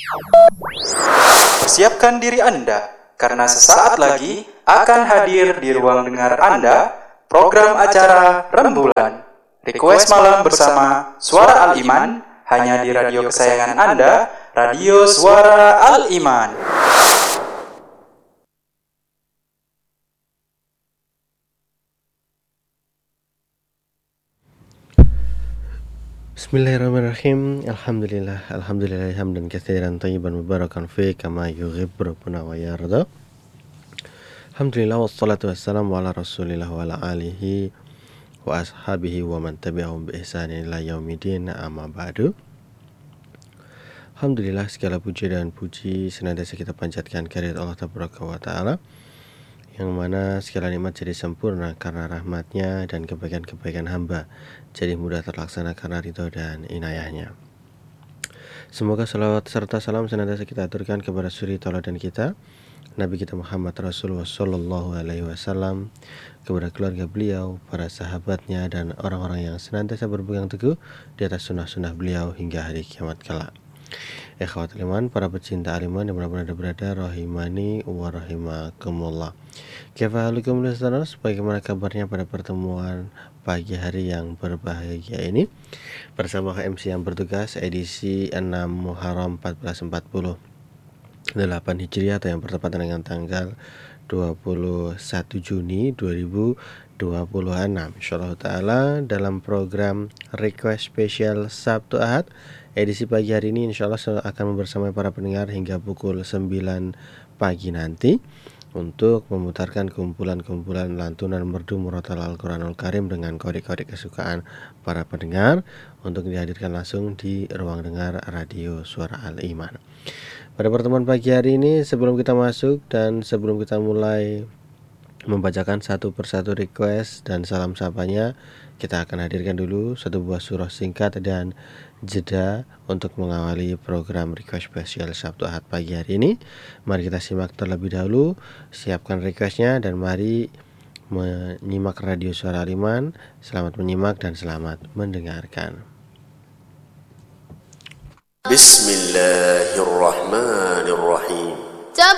Persiapkan diri Anda, karena sesaat lagi akan hadir di ruang dengar Anda program acara Rembulan. Request malam bersama Suara Al-Iman, hanya di radio kesayangan Anda, Radio Suara Al-Iman. Bismillahirrahmanirrahim. Alhamdulillah hamdan katsiran thayyiban mubarakan fi kama yuhibbu rabbuna wa yarda. Alhamdulillah wassalatu wassalamu ala Rasulillah wa ala alihi wa ashabihi wa man tabi'ahum bi ihsanin ila yaumidin, amma ba'du. Alhamdulillah, segala puji dan puji senantiasa kita panjatkan kehadirat Allah Tabaraka wa Ta'ala, yang mana segala nikmat jadi sempurna karena rahmatnya, dan kebaikan-kebaikan hamba jadi mudah terlaksana karena ridho dan inayahnya. Semoga salawat serta salam senantiasa kita aturkan kepada suri tauladan kita, Nabi kita Muhammad Rasulullah Sallallahu Alaihi Wasallam, kepada keluarga beliau, para sahabatnya, dan orang-orang yang senantiasa berpegang teguh di atas sunnah-sunnah beliau hingga hari kiamat kelak. Ikhwatul iman, para pecinta aliman yang benar-benar berada, rahimani wa rahimakumullah. Kaifahalukum listeners, bagaimana kabarnya pada pertemuan pagi hari yang berbahagia ini? Bersama MC yang bertugas edisi 6 Muharram 1448 Hijriah, atau yang bertepatan dengan tanggal 21 Juni 2026. Insyaallah ta'ala dalam program Request Spesial Sabtu Ahad edisi pagi hari ini, insyaallah akan membersamai para pendengar hingga pukul 9 pagi nanti untuk memutarkan kumpulan-kumpulan lantunan merdu murotal Al-Quranul Karim dengan kode-kode kesukaan para pendengar untuk dihadirkan langsung di ruang dengar Radio Suara Al-Iman. Pada pertemuan pagi hari ini, sebelum kita masuk dan sebelum kita mulai membacakan satu persatu request dan salam sapanya, kita akan hadirkan dulu satu buah surah singkat dan jeda untuk mengawali program Request Spesial Sabtu Ahad pagi hari ini. Mari kita simak terlebih dahulu, siapkan requestnya, dan mari menyimak Radio Suara Al-Iman. Selamat menyimak dan selamat mendengarkan. Bismillahirrahmanirrahim.